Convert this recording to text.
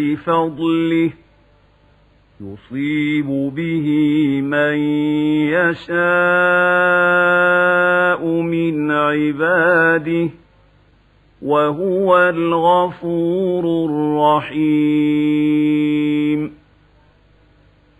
بفضله يصيب به من يشاء من عباده وهو الغفور الرحيم.